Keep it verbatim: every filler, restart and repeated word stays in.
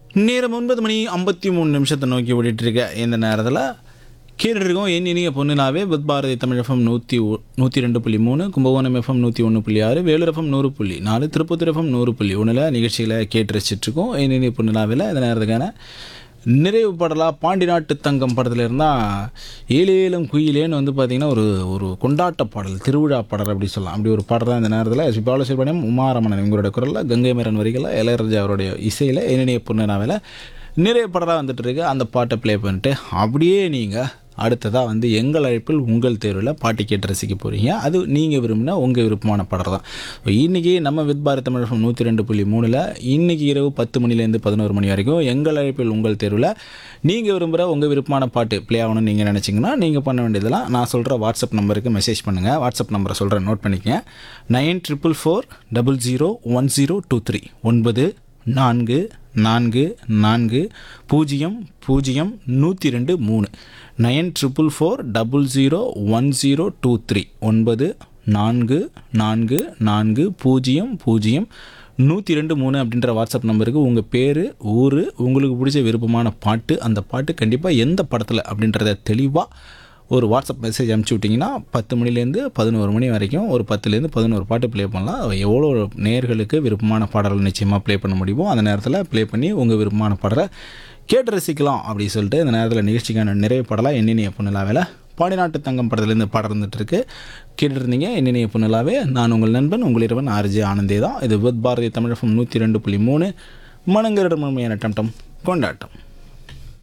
நேரம் ஒன்பது மணி ஐம்பத்தி மூணு நிமிஷத்தை நோக்கி ஓடிட்டுருக்க இந்த நேரத்தில் கேட்டுருக்கோம் என் இனிய பொண்ணுனாவே வித் பாரதி தமிழ் எஃப்எம் நூற்றி நூற்றி ரெண்டு புள்ளி மூணு கும்பகோணம் எஃப்எம் நூற்றி ஒன்று புள்ளி ஆறு வேலூர் எஃப்எம் நூறு புள்ளி நாலு திருப்பத்தூர் எஃப்எம் நூறு புள்ளி ஒன்றில் நிகழ்ச்சிகளை கேட்டு ரசிச்சிட்ருக்கோம் என் இனிய பொண்ணுனாவில் இந்த நேரத்துக்கான நிறைவு பாடலாக பாண்டி நாட்டு தங்கம் படத்தில் இருந்தால் ஏழேலும் குயிலேன்னு வந்து பார்த்திங்கன்னா ஒரு ஒரு கொண்டாட்ட பாடல் திருவிழா பாடல் அப்படி சொல்லலாம். அப்படி ஒரு பாடல் தான் இந்த நேரத்தில் பாலசுப்ரமணியம் உமாரமணன் இவங்களோட குரலில் கங்கை மரன் வரிகளில் இளையராஜா அவருடைய இசையில் என்னுடைய பொண்ணுனாவில் நிறைய பாடலாக வந்துட்டு இருக்கு. அந்த பாட்டை ப்ளே பண்ணிட்டு அப்படியே நீங்கள் அடுத்ததாக வந்து எங்கள் அழைப்பில் உங்கள் தேர்வில் பாட்டு கேட்டு ரசிக்க போகிறீங்க. அது நீங்கள் விரும்பினா உங்கள் விருப்பமான பாடல் தான். இன்றைக்கி நம்ம வித் பாரதி தமிழ் எஃப்எம் நூற்றி ரெண்டு புள்ளி மூணில் இன்றைக்கி இரவு பத்து மணிலேருந்து பதினோரு மணி வரைக்கும் எங்கள் அழைப்பில் உங்கள் தேர்வில் நீங்கள் விரும்புகிற உங்கள் விருப்பமான பாட்டு ப்ளே ஆகணும்னு நீங்கள் நினச்சிங்கன்னா நீங்கள் பண்ண வேண்டியதெல்லாம் நான் சொல்கிற வாட்ஸ்அப் நம்பருக்கு மெசேஜ் பண்ணுங்கள். வாட்ஸ்அப் நம்பரை சொல்கிறேன், நோட் பண்ணிக்கங்க. Nine triple four double zero one zero two three ஒன்பது நான்கு நான்கு நான்கு பூஜ்ஜியம் பூஜ்ஜியம் நூற்றி ரெண்டு மூணு nine triple four double zero one zero two three ஒன்பது நான்கு நான்கு நான்கு பூஜ்ஜியம் பூஜ்ஜியம் நூற்றி ரெண்டு மூணு அப்படின்ற வாட்ஸ்அப் நம்பருக்கு உங்கள் பேர், ஊர், உங்களுக்கு பிடிச்ச விருப்பமான பாட்டு, அந்த பாட்டு கண்டிப்பாக எந்த படத்தில் அப்படின்றத தெளிவாக ஒரு வாட்ஸ்அப் மெசேஜ் அனுப்பிச்சி விட்டிங்கன்னா பத்து மணிலேருந்து பதினோரு மணி வரைக்கும் ஒரு பத்துலேருந்து பதினோரு பாட்டு ப்ளே பண்ணலாம். எவ்வளோ நேயர்களுக்கு விருப்பமான பாடல்கள் நிச்சயமாக ப்ளே பண்ண முடியுமோ அந்த நேரத்தில் ப்ளே பண்ணி உங்கள் விருப்பமான பாடலை கேட்டு ரசிக்கலாம் அப்படின்னு சொல்லிட்டு இந்த நேரத்தில் நிகழ்ச்சிக்கான நிறைய பாடலாக என்னென்ன பொண்ணுலாவில் பாண்டி நாட்டு தங்கம் படத்துலேருந்து பாடம் இருந்துகிட்ருக்கு கேட்டுட்டு இருந்தீங்க. என்னென்ன பொண்ணுலாவே நான் உங்கள் நண்பன் உங்கள் இரவன் ஆர்ஜே ஆனந்தே தான். இது வித் பாரதி தமிழ் எஃப்எம் நூற்றி ரெண்டு புள்ளி மூணு மனங்கரிடம் உண்மையான டம் டம் கொண்டாட்டம்.